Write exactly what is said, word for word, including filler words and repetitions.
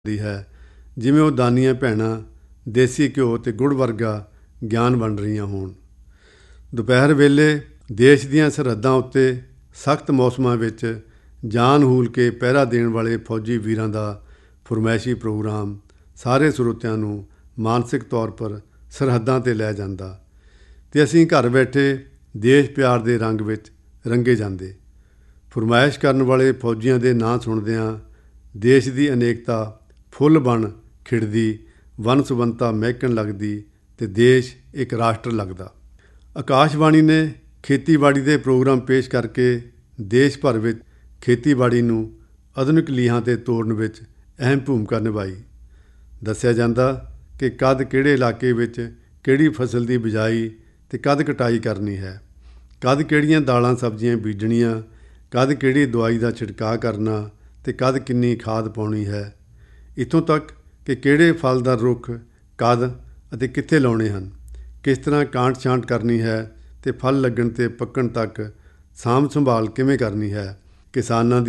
ਦੀ ਹੈ, ਜਿਵੇਂ ਉਹ ਦਾਨੀਆਂ ਭੈਣਾਂ ਦੇਸੀ ਘਿਓ ਅਤੇ ਗੁੜ ਵਰਗਾ ਗਿਆਨ ਵੰਡ ਰਹੀਆਂ ਹੋਣ। ਦੁਪਹਿਰ ਵੇਲੇ ਦੇਸ਼ ਦੀਆਂ ਸਰਹੱਦਾਂ ਉੱਤੇ ਸਖਤ ਮੌਸਮਾਂ ਵਿੱਚ ਜਾਨ ਹੂਲ ਕੇ ਪਹਿਰਾ ਦੇਣ ਵਾਲੇ ਫੌਜੀ ਵੀਰਾਂ ਦਾ ਫਰਮਾਇਸ਼ੀ ਪ੍ਰੋਗਰਾਮ ਸਾਰੇ ਸਰੋਤਿਆਂ ਨੂੰ ਮਾਨਸਿਕ ਤੌਰ ਪਰ ਸਰਹੱਦਾਂ 'ਤੇ ਲੈ ਜਾਂਦਾ ਅਤੇ ਅਸੀਂ ਘਰ ਬੈਠੇ ਦੇਸ਼ ਪਿਆਰ ਦੇ ਰੰਗ ਵਿੱਚ ਰੰਗੇ ਜਾਂਦੇ। ਫਰਮਾਇਸ਼ ਕਰਨ ਵਾਲੇ ਫੌਜੀਆਂ ਦੇ ਨਾਂ ਸੁਣਦਿਆਂ ਦੇਸ਼ ਦੀ ਅਨੇਕਤਾ ਫੁੱਲ ਬਣ ਖਿੜਦੀ, ਵੰਨ ਸੁਵੰਨਤਾ ਮਹਿਕਣ ਲੱਗਦੀ ਅਤੇ ਦੇਸ਼ ਇੱਕ ਰਾਸ਼ਟਰ ਲੱਗਦਾ। ਆਕਾਸ਼ਵਾਣੀ ਨੇ ਖੇਤੀਬਾੜੀ ਦੇ ਪ੍ਰੋਗਰਾਮ ਪੇਸ਼ ਕਰਕੇ ਦੇਸ਼ ਭਰ ਵਿੱਚ ਖੇਤੀਬਾੜੀ ਨੂੰ ਆਧੁਨਿਕ ਲੀਹਾਂ 'ਤੇ ਤੋਰਨ ਵਿੱਚ ਅਹਿਮ ਭੂਮਿਕਾ ਨਿਭਾਈ। ਦੱਸਿਆ ਜਾਂਦਾ ਕਿ ਕਦ ਕਿਹੜੇ ਇਲਾਕੇ ਵਿੱਚ ਕਿਹੜੀ ਫਸਲ ਦੀ ਬਿਜਾਈ ਅਤੇ ਕਦ ਕਟਾਈ ਕਰਨੀ ਹੈ, ਕਦ ਕਿਹੜੀਆਂ ਦਾਲਾਂ ਸਬਜ਼ੀਆਂ ਬੀਜਣੀਆਂ, ਕਦ ਕਿਹੜੀ ਦਵਾਈ ਦਾ ਛਿੜਕਾਅ ਕਰਨਾ ਅਤੇ ਕਦ ਕਿੰਨੀ ਖਾਦ ਪਾਉਣੀ ਹੈ, ਇੱਥੋਂ ਤੱਕ ਕਿ ਕਿਹੜੇ ਫਲਦਾਰ ਰੁੱਖ ਕਦ ਅਤੇ ਕਿੱਥੇ ਲਾਉਣੇ ਹਨ, ਕਿਸ ਤਰ੍ਹਾਂ ਕਾਂਟ ਛਾਂਟ ਕਰਨੀ ਹੈ ਅਤੇ ਫਲ ਲੱਗਣ 'ਤੇ ਪੱਕਣ ਤੱਕ ਸਾਂਭ ਸੰਭਾਲ ਕਿਵੇਂ ਕਰਨੀ ਹੈ। ਕਿਸਾਨਾਂ ਦੀ